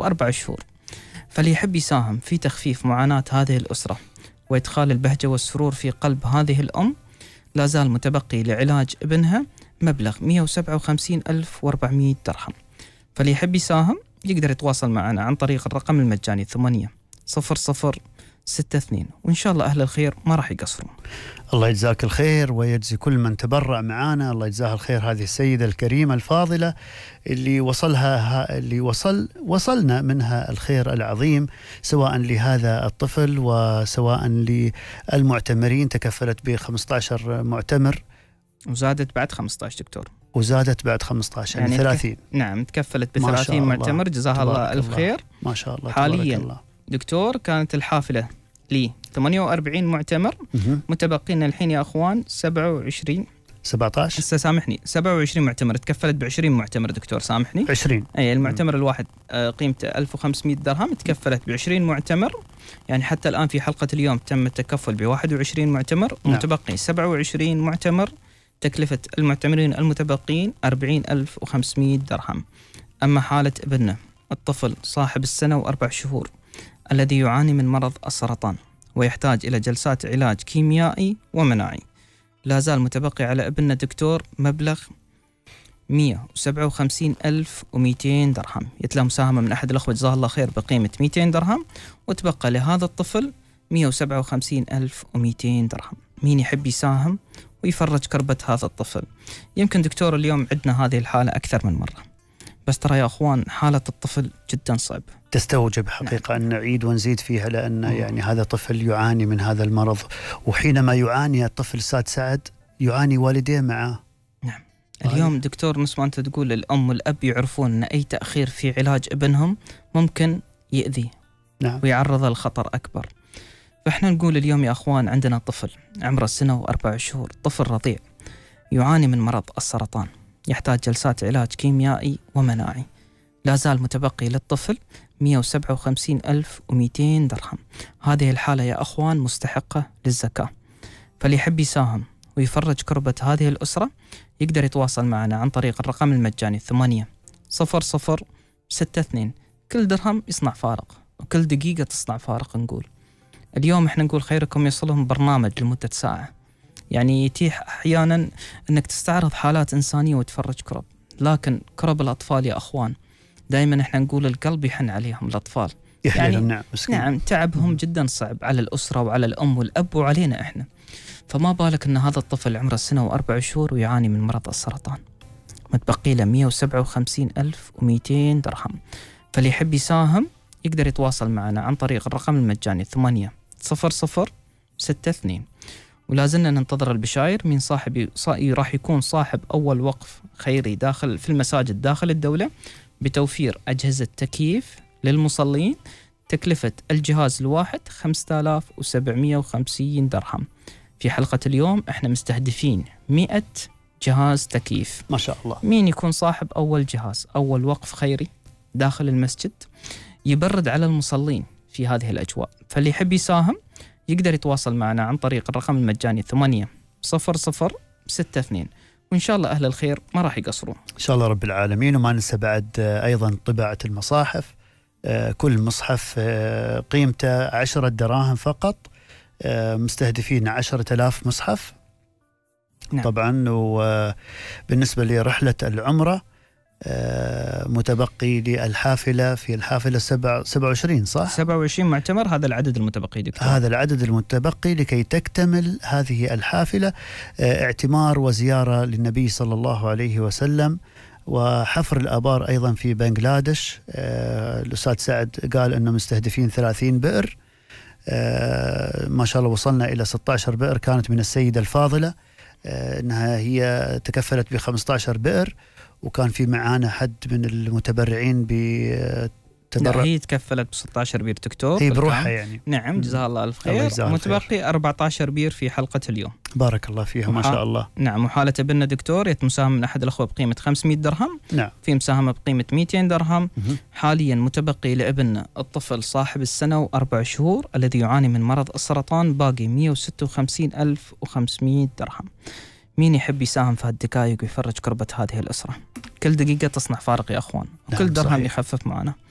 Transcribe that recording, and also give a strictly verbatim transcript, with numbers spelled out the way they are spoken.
وأربع شهور. فاللي يحب يساهم في تخفيف معاناة هذه الأسرة وإدخال البهجة والسرور في قلب هذه الأم، لا زال متبقي لعلاج ابنها مبلغ مئة وسبعة وخمسين ألف وأربعمئة درهم. فاللي يحب يساهم يقدر يتواصل معنا عن طريق الرقم المجاني ثمانية صفر صفر ستة اثنين، وإن شاء الله أهل الخير ما راح يقصرون. الله يجزاك الخير ويجزي كل من تبرع معنا، الله يجزاها الخير هذه السيدة الكريمة الفاضلة اللي وصلها اللي وصل وصلنا منها الخير العظيم، سواء لهذا الطفل وسواء للمعتمرين. تكفلت ب خمسة عشر معتمر وزادت بعد خمسة عشر دكتور، وزادت بعد خمسة عشر يعني, يعني ثلاثين. نعم تكفلت ب ثلاثين معتمر، جزاها الله ألف خير. ما شاء الله. حاليا الله. دكتور كانت الحافلة لي ثمانية وأربعين معتمر، متبقين الحين يا أخوان سبعة وعشرين سبعة عشر هسه سامحني سبعة وعشرين معتمر، تكفلت ب عشرين معتمر دكتور سامحني عشرين. أي المعتمر الواحد قيمته ألف وخمسمئة درهم، تكفلت ب عشرين معتمر. يعني حتى الآن في حلقة اليوم تم التكفل ب واحد وعشرين معتمر، ومتبقي سبعة وعشرين معتمر، تكلفة المعتمرين المتبقين أربعين ألف وخمسمئة درهم. أما حالة ابننا الطفل صاحب السنة وأربع شهور الذي يعاني من مرض السرطان ويحتاج إلى جلسات علاج كيميائي ومناعي، لا زال متبقي على ابننا دكتور مبلغ مئة وسبعة وخمسين ألف ومئتين درهم. يتلى مساهمة من أحد الأخوة جزاه الله خير بقيمة مئتين درهم، وتبقى لهذا الطفل مئة وسبعة وخمسين ألف ومئتين درهم. مين يحب يساهم ويفرج كربة هذا الطفل؟ يمكن دكتور اليوم عندنا هذه الحالة أكثر من مرة، بس ترى يا أخوان حالة الطفل جدا صعب، تستوجب حقيقة أن نعيد ونزيد فيها، لأن يعني هذا طفل يعاني من هذا المرض، وحينما يعاني الطفل ساد سعد يعاني والديه معه. نعم. اليوم دكتور نفس ما أنت تقول الأم والأب يعرفون أن أي تأخير في علاج ابنهم ممكن يؤذيه. نعم. ويعرضه لخطر أكبر. فإحنا نقول اليوم يا أخوان عندنا طفل عمره سنة وأربع شهور، طفل رضيع يعاني من مرض السرطان، يحتاج جلسات علاج كيميائي ومناعي، لا زال متبقي للطفل مئة وسبعة وخمسين ألف ومئتين درهم. هذه الحالة يا أخوان مستحقة للزكاة، فاللي يحب يساهم ويفرج كربة هذه الأسرة يقدر يتواصل معنا عن طريق الرقم المجاني ثمانية صفر صفر ستة اثنين. كل درهم يصنع فارق، وكل دقيقة تصنع فارق. نقول اليوم احنا نقول خيركم يصلهم برنامج لمدة ساعة، يعني يتيح أحيانا أنك تستعرض حالات إنسانية وتفرج كرب، لكن كرب الأطفال يا أخوان دائما احنا نقول القلب يحن عليهم الأطفال، يعني نعم, نعم تعبهم م. جدا صعب على الأسرة وعلى الأم والأب وعلينا احنا، فما بالك أن هذا الطفل عمره سنة وأربع شهور ويعاني من مرض السرطان، متبقي له مئة وسبعة وخمسين ألف ومئتين درهم. فاللي يحب يساهم يقدر يتواصل معنا عن طريق الرقم المجاني ثمانية صفر صفر ستة اثنين. ولازلنا ننتظر البشاير من صاحب راح يكون صاحب أول وقف خيري داخل في المساجد داخل الدولة بتوفير أجهزة تكييف للمصلين، تكلفة الجهاز الواحد خمسة آلاف وسبعمئة وخمسين درهم. في حلقة اليوم احنا مستهدفين مئة جهاز تكييف. ما شاء الله. مين يكون صاحب أول جهاز أول وقف خيري داخل المسجد يبرد على المصلين في هذه الأجواء؟ فاللي يحب يساهم يقدر يتواصل معنا عن طريق الرقم المجاني ثمانية صفر صفر ستة اثنين، وإن شاء الله أهل الخير ما راح يقصرون إن شاء الله رب العالمين. وما ننسى بعد أيضا طباعة المصاحف، كل مصحف قيمته عشرة دراهم فقط، مستهدفين عشرة آلاف مصحف. نعم. طبعا وبالنسبة لرحلة العمرة متبقي للحافلة في الحافلة سبعة وعشرين صح؟ سبعة وعشرين معتمر، هذا العدد المتبقي دكتور. هذا العدد المتبقي لكي تكتمل هذه الحافلة، اعتمار وزيارة للنبي صلى الله عليه وسلم وحفر الآبار أيضا في بنغلاديش. الأستاذ سعد قال أنه مستهدفين ثلاثين بئر، ما شاء الله وصلنا إلى ستة عشر بئر، كانت من السيدة الفاضلة أنها هي تكفلت ب خمسة عشر بئر، وكان في معانا حد من المتبرعين بتبرع. هي تكفلت ب ستة عشر بير دكتور، هي بروحها يعني. نعم جزاها الله الف خير. متبقي أربعة عشر بير في حلقة اليوم. بارك الله فيها ما شاء الله. نعم. وحالة ابننا دكتور يتمساهم من أحد الأخوة بقيمة خمسمئة درهم. نعم. في مساهمة بقيمة مئتين درهم. مه. حاليا متبقي لابننا الطفل صاحب السنة وأربع شهور الذي يعاني من مرض السرطان باقي مئة وستة وخمسين ألف وخمسمئة درهم. مين يحب يساهم في هالدقائق ويفرج كربة هذه الأسرة؟ كل دقيقة تصنع فارق يا أخوان، وكل نعم درهم صحيح. يخفف معنا.